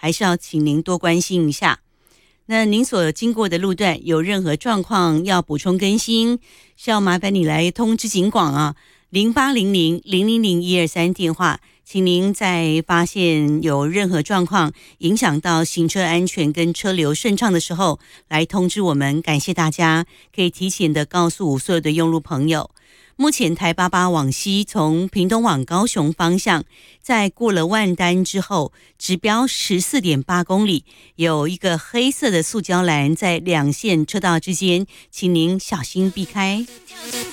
还是要请您多关心一下。那您所经过的路段有任何状况要补充更新，是要麻烦你来通知警广啊，0800-000-123电话，请您在发现有任何状况影响到行车安全跟车流顺畅的时候来通知我们。感谢大家可以提前的告诉所有的用路朋友。目前台88往西从屏东往高雄方向，在过了万丹之后，指标14.8公里，有一个黑色的塑胶栏在两线车道之间，请您小心避开。